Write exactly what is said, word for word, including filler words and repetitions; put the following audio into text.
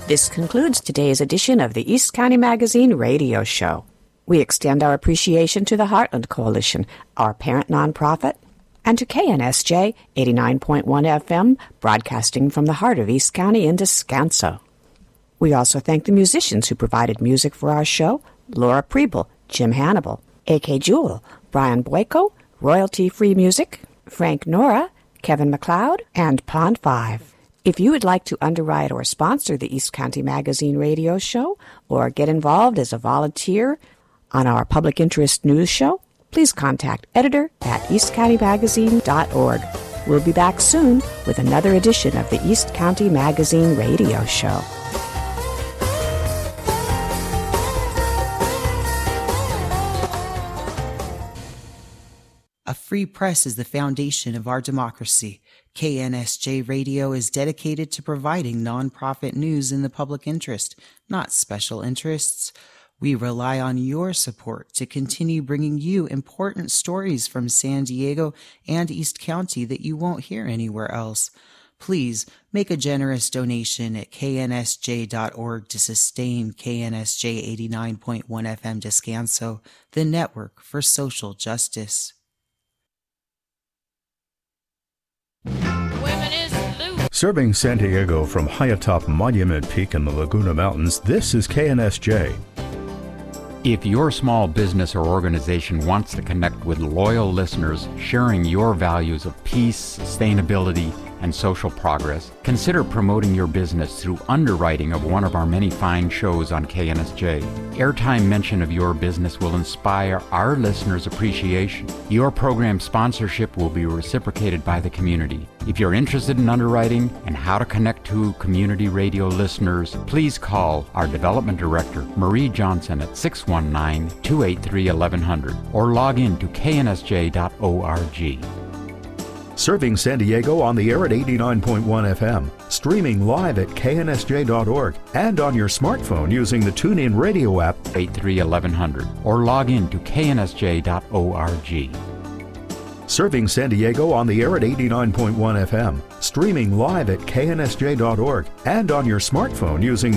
This concludes today's edition of the East County Magazine radio show. We extend our appreciation to the Heartland Coalition, our parent nonprofit, and to K N S J eighty-nine point one F M, broadcasting from the heart of East County in Descanso. We also thank the musicians who provided music for our show: Laura Preble, Jim Hannibal, A K Jewell, Brian Boyko, royalty-free music, Frank Nora, Kevin MacLeod, and Pond five. If you would like to underwrite or sponsor the East County Magazine radio show, or get involved as a volunteer on our public interest news show, please contact editor at east county magazine dot org. We'll be back soon with another edition of the East County Magazine radio show. A free press is the foundation of our democracy. K N S J Radio is dedicated to providing nonprofit news in the public interest, not special interests. We rely on your support to continue bringing you important stories from San Diego and East County that you won't hear anywhere else. Please make a generous donation at K N S J dot org to sustain K N S J eighty-nine point one F M Descanso, the network for social justice. Serving San Diego from high atop Monument Peak in the Laguna Mountains, this is K N S J. If your small business or organization wants to connect with loyal listeners sharing your values of peace, sustainability, and social progress, consider promoting your business through underwriting of one of our many fine shows on K N S J. Airtime mention of your business will inspire our listeners' appreciation. Your program sponsorship will be reciprocated by the community. If you're interested in underwriting and how to connect to community radio listeners, please call our Development Director, Marie Johnson, at six one nine, two eight three, eleven hundred or log in to K N S J dot org. Serving San Diego on the air at eighty-nine point one F M, streaming live at K N S J dot org, and on your smartphone using the TuneIn Radio app, eight three, eleven hundred or log in to K N S J dot org. Serving San Diego on the air at eighty-nine point one F M, streaming live at K N S J dot org, and on your smartphone using